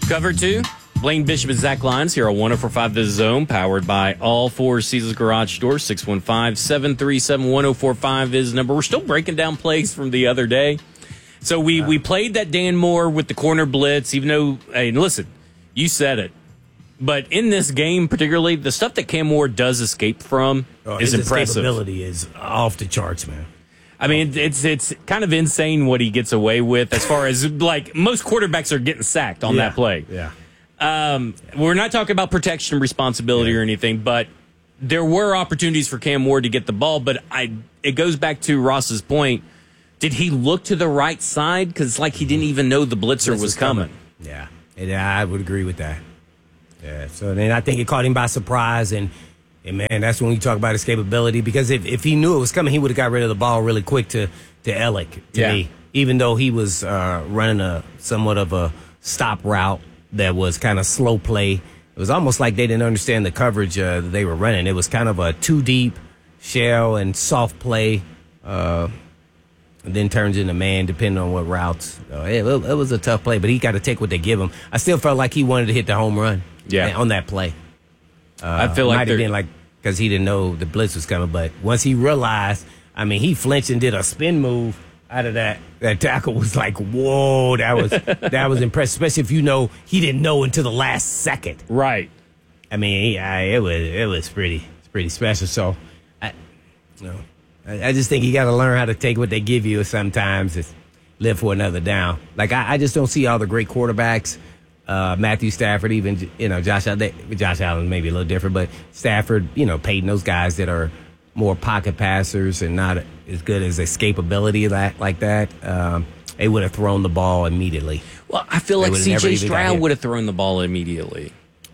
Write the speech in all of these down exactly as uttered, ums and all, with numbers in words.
Cover two, Blaine Bishop and Zach Lyons here on one oh four point five The Zone, powered by all four Seasons Garage Stores. six one five, seven three seven, one oh four five is the number. We're still breaking down plays from the other day. So we, we played that Dan Moore with the corner blitz, even though, hey, listen, you said it. But in this game particularly, the stuff that Cam Ward does escape from oh, is his impressive. His escapability is off the charts, man. I mean, it's it's kind of insane what he gets away with as far as, like, most quarterbacks are getting sacked on yeah. that play. Yeah. Um, we're not talking about protection and responsibility yeah. or anything, but there were opportunities for Cam Ward to get the ball. But I, it goes back to Ross's point. Did he look to the right side? Because it's like he didn't even know the blitzer Blitz was coming. coming. Yeah. yeah, I would agree with that. Yeah, so then I think it caught him by surprise, and, and man, that's when you talk about escapability, because if, if he knew it was coming, he would have got rid of the ball really quick to, to Ellick, to yeah. me, even though he was uh, running a somewhat of a stop route that was kind of slow play. It was almost like they didn't understand the coverage uh, that they were running. It was kind of a too deep shell and soft play, uh, and then turns into man, depending on what routes. Uh, it, it was a tough play, but he got to take what they give him. I still felt like he wanted to hit the home run yeah. on that play. Uh, I feel like might have been like because he didn't know the blitz was coming, but once he realized, I mean, he flinched and did a spin move out of that. That tackle was like, whoa, that was that was impressive, especially if you know he didn't know until the last second. Right. I mean, he, I, it was it was pretty it's pretty special. So, I, you know, I, I just think you got to learn how to take what they give you sometimes and live for another down. Like I, I just don't see all the great quarterbacks. Uh, Matthew Stafford, even, you know, Josh Allen, Josh Allen maybe a little different, but Stafford, you know, Peyton, those guys that are more pocket passers and not as good as escapability like, like that, um, they would have thrown the ball immediately. Well, I feel They like would've C never J even got Stroud hit. would have thrown the ball immediately.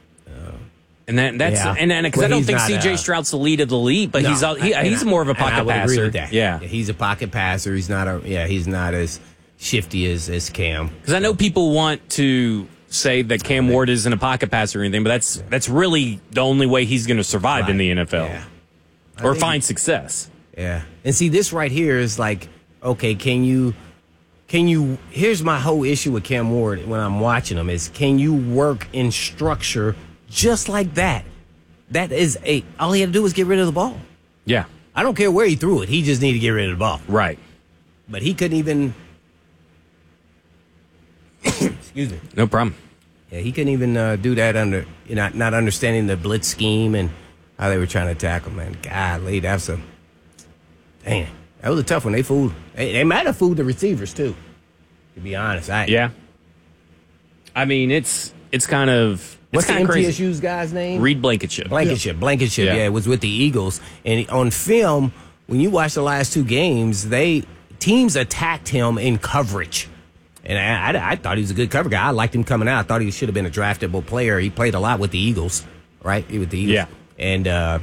And that, that's Yeah. and because Well, I don't he's think not, C J uh, Stroud's the lead of the league, but No, he's all, he, and he's I- more of a and I pocket would agree passer. with that. Yeah, He's a pocket passer. He's not a yeah. He's not as shifty as as Cam. because I know people want to say that Cam Ward isn't a pocket passer or anything, but that's that's really the only way he's going to survive Right. in the N F L Yeah. I or think- find success. Yeah. And see, this right here is like, okay, can you, can you, here's my whole issue with Cam Ward when I'm watching him is, can you work in structure just like that? That is a, all he had to do was get rid of the ball. Yeah, I don't care where he threw it. He just needed to get rid of the ball. right. But he couldn't even, excuse me. No problem. Yeah, he couldn't even uh, do that under, you know, not understanding the blitz scheme and how they were trying to tackle, man. Golly, that's a, dang, that was a tough one. They fooled, they, they might have fooled the receivers, too, to be honest. I, Yeah, I mean it's it's kind of it's What's the kind of M T S crazy. U's guy's name? Reed Blankenship. Blankenship. Blankenship, Yeah. yeah. It was with the Eagles. And on film, when you watch the last two games, they teams attacked him in coverage. And I, I, I thought he was a good cover guy. I liked him coming out. I thought he should have been a draftable player. He played a lot with the Eagles, right? With the Eagles. Yeah. And uh,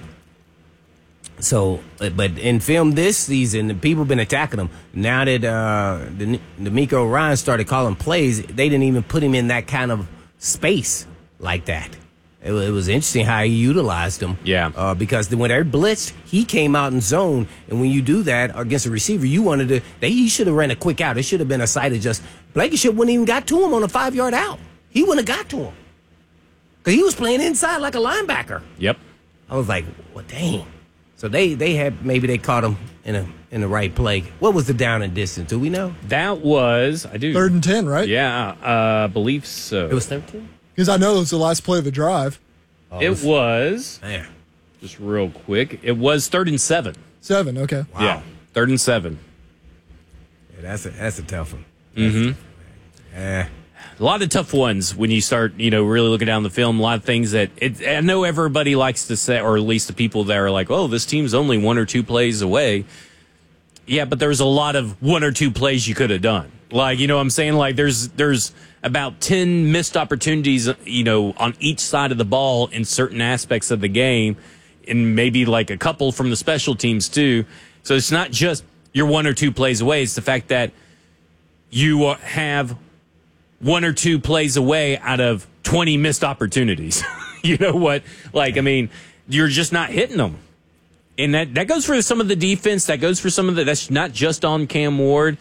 so, but in film this season, the people have been attacking him. Now that uh, the, the D'Amico Ryan started calling plays, they didn't even put him in that kind of space like that. It, wa- it was interesting how he utilized him. Yeah. Uh, because the, when they blitzed, he came out in zone, and when you do that against a receiver, you wanted to. They he should have ran a quick out. It should have been a sight of just Blankenship wouldn't even got to him on a five yard out. He wouldn't have got to him because he was playing inside like a linebacker. Yep. I was like, well, dang. So they they had maybe they caught him in a in the right play. What was the down and distance? Do we know? That was I do Third and ten, right? Yeah, uh, I believe so. It was thirteen. Because I know it was the last play of the drive. Oh, It was Man. just real quick. It was third and seven. Seven, okay. Wow. Yeah, third and seven. Yeah, that's a that's a tough one. Mm-hmm. Eh. A lot of tough ones when you start, you know, really looking down the film. A lot of things that it, I know everybody likes to say, or at least the people that are like, "Oh, this team's only one or two plays away." Yeah, but there's a lot of one or two plays you could have done. Like, you know what I'm saying? Like, there's there's about ten missed opportunities, you know, on each side of the ball in certain aspects of the game, and maybe like a couple from the special teams too. So it's not just you're one or two plays away. It's the fact that you uh, have one or two plays away out of twenty missed opportunities. You know what? Like, I mean, you're just not hitting them. And that, that goes for some of the defense. That goes for some of the, that's not just on Cam Ward.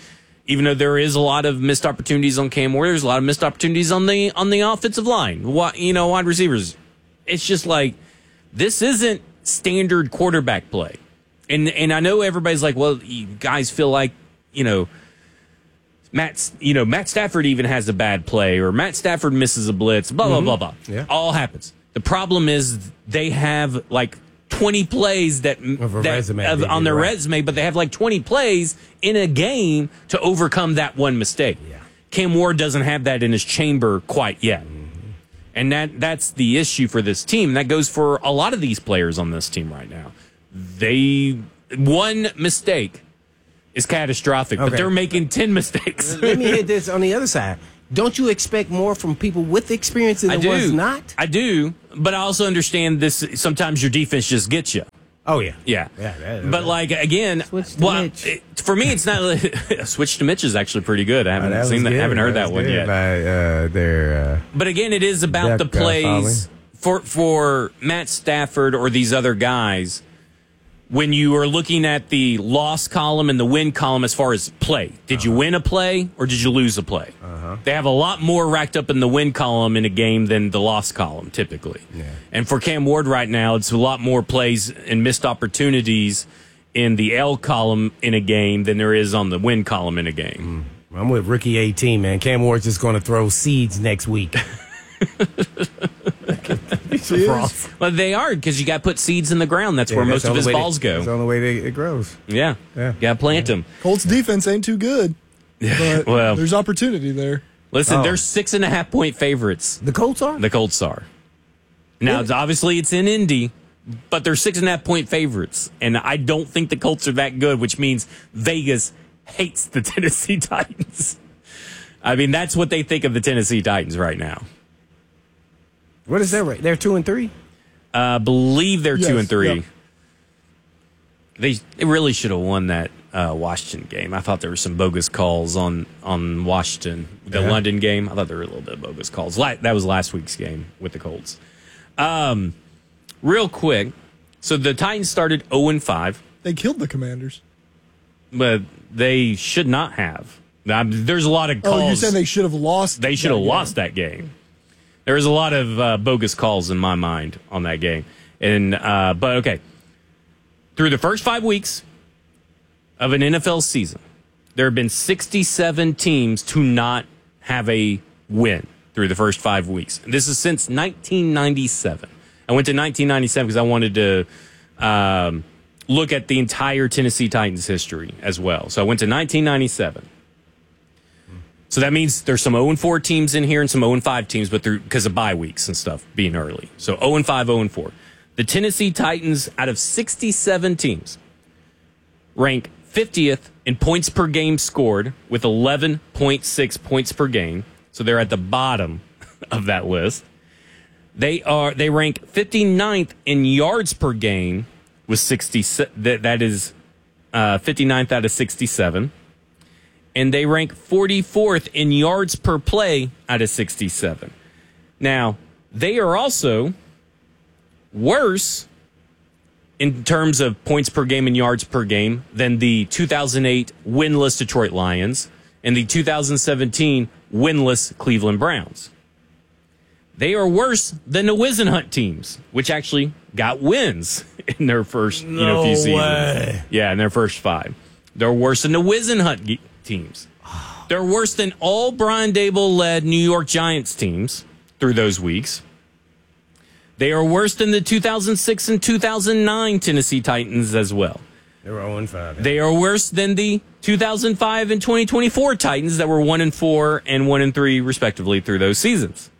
even though there is a lot of missed opportunities on Cam Ward, there's a lot of missed opportunities on the on the offensive line. What you know, wide receivers. It's just like this isn't standard quarterback play, and and I know everybody's like, well, you guys feel like you know. Matt, you know, Matt Stafford even has a bad play, or Matt Stafford misses a blitz, blah, Mm-hmm. blah, blah, blah. Yeah. All happens. The problem is they have like twenty plays that, Of a that resume, of- they on do, their right. resume, but they have like twenty plays in a game to overcome that one mistake. Yeah. Cam Ward doesn't have that in his chamber quite yet. Mm-hmm. And that that's the issue for this team. That goes for a lot of these players on this team right now. They one mistake is catastrophic, but Okay. they're making ten mistakes. Let me hit this on the other side. Don't you expect more from people with experience than I the do. ones not? I do, but I also understand this. Sometimes your defense just gets you. Oh, yeah. Yeah, Yeah, that- but like again, Switch to well, Mitch. it, for me, it's not. Switch to Mitch is actually pretty good. I haven't Oh, that seen was that. good. Haven't heard that, was one good yet. By, uh, their, uh, But again, it is about Jack, the uh, plays for for Matt Stafford or these other guys. When you are looking at the loss column and the win column as far as play, did you win a play or did you lose a play? Uh-huh. They have a lot more racked up in the win column in a game than the loss column typically. Yeah. And for Cam Ward right now, it's a lot more plays and missed opportunities in the L column in a game than there is on the win column in a game. I'm with Rookie eighteen, man. Cam Ward's just going to throw seeds next week. He is. Well, they are because you got to put seeds in the ground. That's where Yeah, most the of his only way balls that- go. That's the only way that it grows. Yeah, Yeah. got to plant them. Colts defense ain't too good, but Well- there's opportunity there. Listen, Oh. they're six and a half point favorites. The Colts are? The Colts are. Now, it's, obviously, it's in Indy, but they're six and a half point favorites, and I don't think the Colts are that good, which means Vegas hates the Tennessee Titans. I mean, that's what they think of the Tennessee Titans right now. What is that rate? They're two and three? I uh, believe they're two Yes, and three. yeah. They, they really should have won that uh, Washington game. I thought there were some bogus calls on, on Washington. The Yeah. London game, I thought there were a little bit of bogus calls. La- that was last week's game with the Colts. Um, real quick, so the Titans started oh and five, They killed the Commanders. but they should not have. Um, there's a lot of calls. Oh, you're saying they should have lost? They should that have game. lost that game. There was a lot of uh, bogus calls in my mind on that game, and uh, but okay. Through the first five weeks of an N F L season, there have been sixty-seven teams to not have a win through the first five weeks. And this is since nineteen ninety-seven. I went to nineteen ninety-seven because I wanted to um, look at the entire Tennessee Titans history as well. So I went to nineteen ninety-seven. So that means there's some oh and four teams in here and some oh and five teams, but through because of bye weeks and stuff being early. So oh and five, oh and four. The Tennessee Titans, out of sixty-seven teams, rank fiftieth in points per game scored with eleven point six points per game. So they're at the bottom of that list. They are they rank fifty-ninth in yards per game with sixty. That that is uh, fifty-ninth out of sixty-seven. And they rank forty-fourth in yards per play out of sixty-seven. Now, they are also worse in terms of points per game and yards per game than the two thousand eight winless Detroit Lions and the two thousand seventeen winless Cleveland Browns. They are worse than the Wisenhunt teams, which actually got wins in their first you know, few No seasons. way. Yeah, in their first five. They're worse than the Wisenhunt ge- teams. They're worse than all Brian Dable-led New York Giants teams through those weeks. They are worse than the two thousand six and two thousand nine Tennessee Titans as well. They were oh and five. They are worse than the two thousand five and twenty twenty-four Titans that were one and four and one and three respectively through those seasons.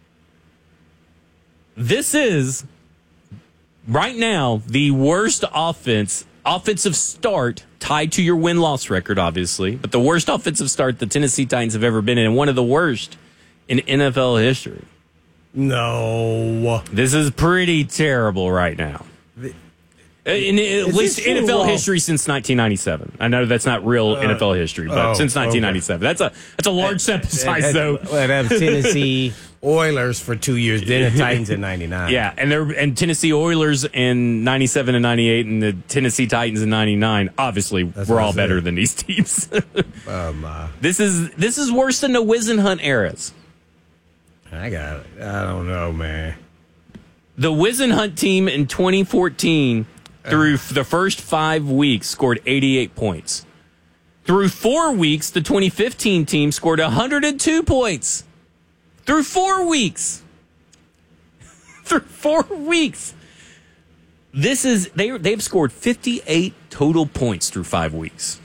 This is right now the worst offense offensive start tied to your win-loss record, obviously, but the worst offensive start the Tennessee Titans have ever been in, and one of the worst in N F L history. No. This is pretty terrible right now. In, at least this N F L true? Well- history since nineteen ninety-seven. I know that's not real N F L history, but oh, since okay. nineteen ninety-seven. That's a that's a large sample size, though. Well, that was Tennessee. Oilers for two years, then the Titans in ninety-nine. Yeah, and they're and Tennessee Oilers in ninety-seven and ninety-eight, and the Tennessee Titans in ninety-nine. Obviously, That's we're what I all said. better than these teams. Um, uh, This is this is worse than the Wizenhunt eras. I got it. I don't know, man. The Wizenhunt team in twenty fourteen, through f- the first five weeks, scored eighty-eight points. Through four weeks, the twenty fifteen team scored one hundred two points. Through four weeks. Through four weeks. This is, they, they've scored fifty-eight total points through five weeks.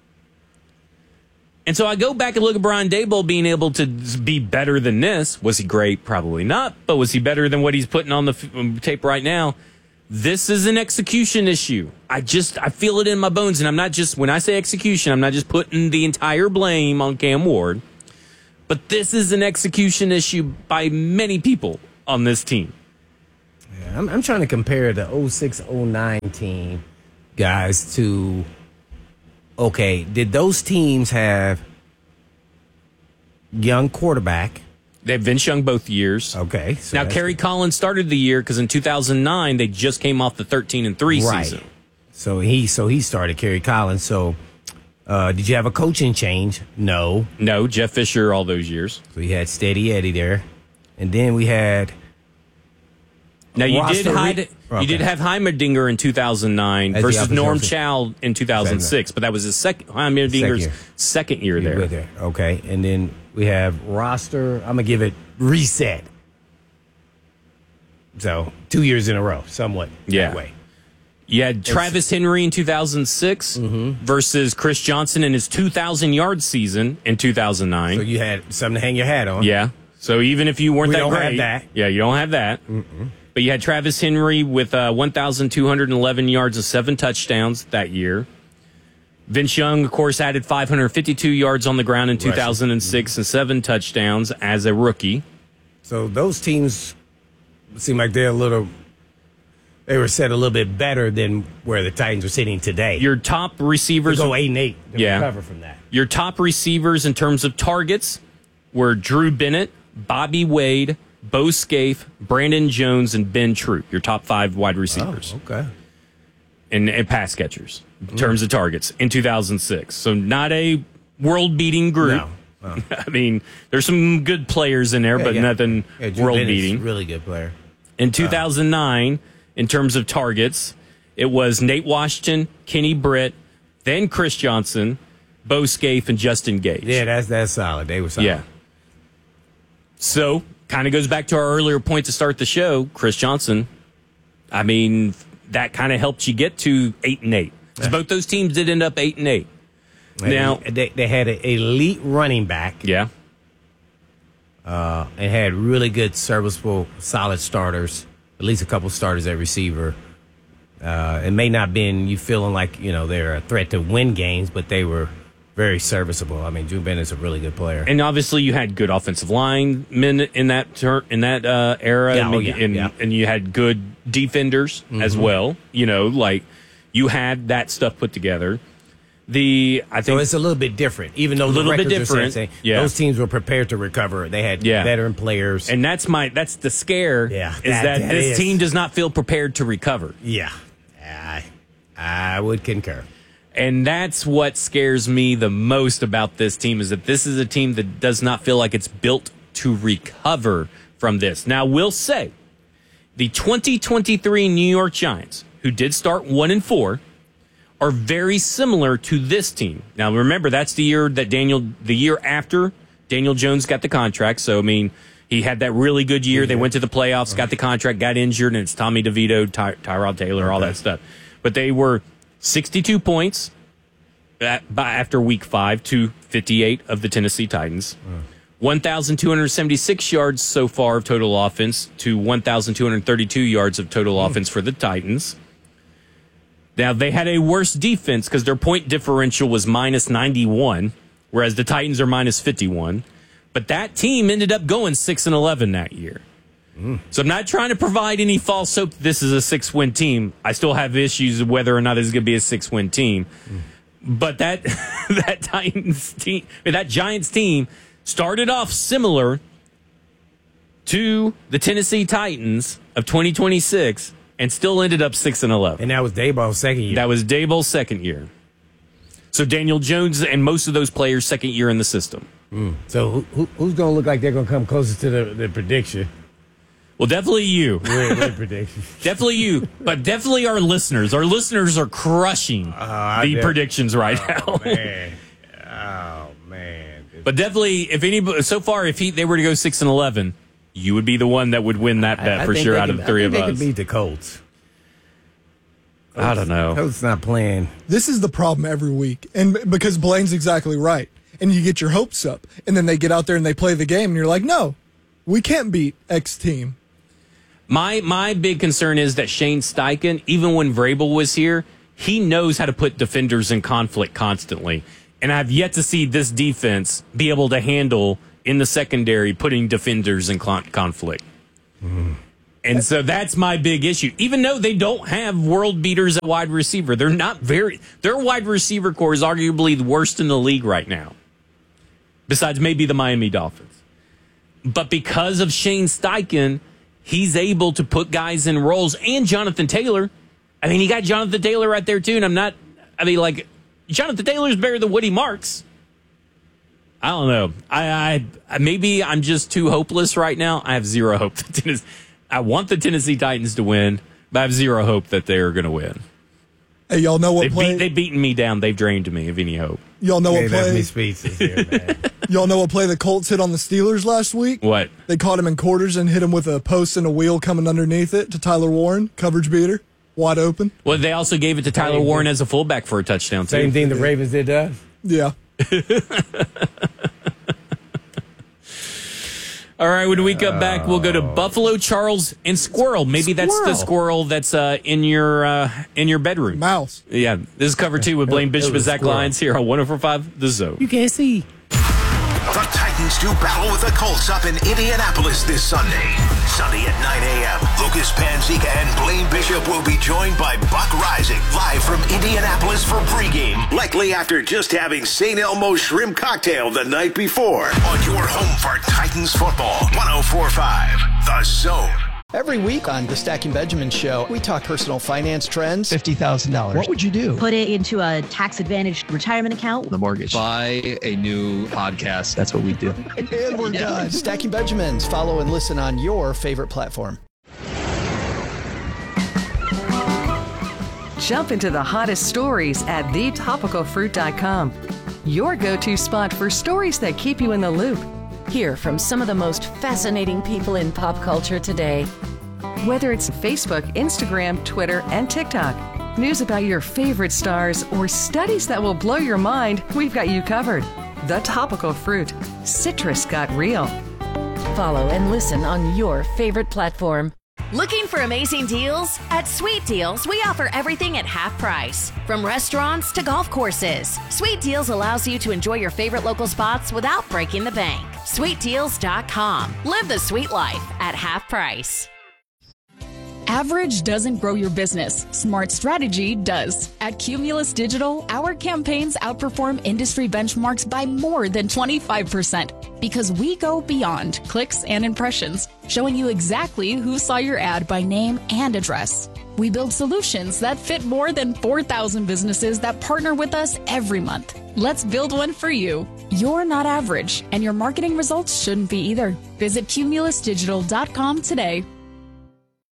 And so I go back and look at Brian Daboll being able to be better than this. Was he great? Probably not. But was he better than what he's putting on the f- tape right now? This is an execution issue. I just, I feel it in my bones. And I'm not just, when I say execution, I'm not just putting the entire blame on Cam Ward. But this is an execution issue by many people on this team. Yeah, I'm, I'm trying to compare the oh six oh nine team, guys, to, okay, did those teams have young quarterback? They have Vince Young both years. Okay. So Now, that's- Kerry Collins started the year because in two thousand nine, they just came off the thirteen and three Right. season. So he so he started Kerry Collins. So uh, did you have a coaching change? No. No, Jeff Fisher all those years. So you had Steady Eddie there. And then we had Now, you did roster hide, re- you did Okay. have Heimerdinger in two thousand nine As the versus offensive Norm coach. Chow in two thousand six, but that was his second Heimerdinger's year. second year you there. were there. Okay. And then we have roster. I'm gonna give it reset. So two years in a row, somewhat Yeah. that way. You had Travis Henry in two thousand six Mm-hmm. versus Chris Johnson in his two thousand yard season in two thousand nine. So you had something to hang your hat on. Yeah. So even if you weren't We that don't have great, that. yeah, you don't have that. Mm-mm. But you had Travis Henry with uh, one thousand two hundred eleven yards and seven touchdowns that year. Vince Young, of course, added five hundred fifty-two yards on the ground in two thousand six and seven touchdowns as a rookie. So those teams seem like they're a little. They were set a little bit better than where the Titans are sitting today. Your top to receivers, go eight and eight to Yeah. recover from that. your top receivers in terms of targets were Drew Bennett, Bobby Wade, Bo Scaife, Brandon Jones, and Ben Troop. Your top five wide receivers. Oh, okay. and, and pass catchers in terms of targets in two thousand six. So not a world-beating group. No. No. I mean, there's some good players in there, Yeah, but yeah. nothing Yeah, Drew world-beating. Bennett's a really good player. In two thousand nine, in terms of targets, it was Nate Washington, Kenny Britt, then Chris Johnson, Bo Scaife, and Justin Gage. Yeah, that's that's solid. They were solid. Yeah. So, kind of goes back to our earlier point to start the show. Chris Johnson, I mean, that kind of helped you get to eight and eight. 'Cause both those teams did end up eight and eight. And Now- they, they had an elite running back Yeah. uh, and had really good, serviceable, solid starters. At least a couple starters at receiver. Uh, it may not been you feeling like you know they're a threat to win games, but they were very serviceable. I mean, Drew Bennett's a really good player. And obviously, you had good offensive linemen in that ter- in that uh, era, Yeah, and, oh, yeah, and, yeah. and you had good defenders as well. You know, like you had that stuff put together. The I So think it's a little bit different, even though A little the bit records are different, saying yeah. those teams were prepared to recover. They had Yeah. veteran players. and that's my that's the scare. Yeah, is that- that, that this is. team does not feel prepared to recover. yeah, I, I would concur. And that's what scares me the most about this team is that this is a team that does not feel like it's built to recover from this. Now, we'll say the twenty twenty-three New York Giants, who did start one and four, are very similar to this team. Now, remember, that's the year that Daniel, the year after Daniel Jones got the contract. So, I mean, he had that really good year. They went to the playoffs, got the contract, got injured, and it's Tommy DeVito, Ty- Tyrod Taylor, all that stuff. But they were sixty-two points at, by, after week five to fifty-eight of the Tennessee Titans. one thousand two hundred seventy-six yards so far of total offense to one thousand two hundred thirty-two yards of total offense for the Titans. Now, they had a worse defense because their point differential was minus ninety-one, whereas the Titans are minus fifty-one. But that team ended up going six and eleven that year. So I'm not trying to provide any false hope that this is a six-win team. I still have issues of whether or not this is going to be a six-win team. But that that Titans team, that Giants team started off similar to the Tennessee Titans of twenty twenty-six and still ended up six and eleven. And that was Daboll's second year. That was Daboll's second year. So Daniel Jones and most of those players' second year in the system. Mm. So who, who, who's going to look like they're going to come closest to the, the prediction? Well, definitely you. Weird, weird prediction. Definitely you. But definitely our listeners. Our listeners are crushing uh, the def- predictions right oh, now. Man. Oh, man. But definitely, if anybody, so far, if he, they were to go six and eleven, you would be the one that would win that bet I, I for sure they out can, of the three I of think us. They could beat the Colts. Colts. I don't know. Colts not playing. This is the problem every week. And because Blaine's exactly right. And you get your hopes up. And then they get out there and they play the game. And you're like, no, we can't beat X team. My my big concern is that Shane Steichen, even when Vrabel was here, he knows how to put defenders in conflict constantly. And I've yet to see this defense be able to handle in the secondary putting defenders in con- conflict. Mm. And so that's my big issue. Even though they don't have world beaters at wide receiver, they're not very. Their wide receiver core is arguably the worst in the league right now, besides maybe the Miami Dolphins. But because of Shane Steichen, he's able to put guys in roles, and Jonathan Taylor. I mean, he got Jonathan Taylor right there too. And I'm not. I mean, like Jonathan Taylor's better than Woody Marks. I don't know. I, I maybe I'm just too hopeless right now. I have zero hope that Tennessee. I want the Tennessee Titans to win, but I have zero hope that they're going to win. Hey, y'all know what They've, play? beat, they've beaten me down. They've drained me of any hope. Y'all know Hey, what left play? me speechless here, man. Y'all know what play the Colts hit on the Steelers last week? What? They caught him in quarters and hit him with a post and a wheel coming underneath it to Tyler Warren, coverage beater, wide open. Well, they also gave it to Tyler Same Warren thing. as a fullback for a touchdown, too. Same thing the Ravens did to us. Yeah. All right, when we come back, we'll go to Buffalo, Charles, and Squirrel. Maybe that's the Squirrel. squirrel that's uh, in your uh, in your bedroom. Mouse. Yeah, this is cover two with Blaine It Bishop and was a Zach squirrel. Lyons here on one oh four point five The Zone. You can't see. The Titans do battle with the Colts up in Indianapolis this Sunday. Sunday at nine a.m., Lucas Panzica and Blaine Bishop will be joined by Buck Rising, live from Indianapolis for pregame, likely after just having Saint Elmo's shrimp cocktail the night before. On your home for Titans football, one oh four point five The Zone. Every week on the Stacking Benjamin Show, we talk personal finance trends. fifty thousand dollars. What would you do? Put it into a tax-advantaged retirement account. The mortgage. Buy a new podcast. That's what we do. And we're done. Stacking Benjamins. Follow and listen on your favorite platform. Jump into the hottest stories at the topical fruit dot com. Your go-to spot for stories that keep you in the loop. Hear from some of the most fascinating people in pop culture today. Whether it's Facebook, Instagram, Twitter, and TikTok, news about your favorite stars, or studies that will blow your mind, we've got you covered. The Topical Fruit. Citrus got real. Follow and listen on your favorite platform. Looking for amazing deals? At Sweet Deals, we offer everything at half price. From restaurants to golf courses, Sweet Deals allows you to enjoy your favorite local spots without breaking the bank. sweet deals dot com. Live the sweet life at half price. Average doesn't grow your business. Smart strategy does. At Cumulus Digital, our campaigns outperform industry benchmarks by more than twenty-five percent because we go beyond clicks and impressions, showing you exactly who saw your ad by name and address. We build solutions that fit more than four thousand businesses that partner with us every month. Let's build one for you. You're not average, and your marketing results shouldn't be either. Visit cumulus digital dot com today.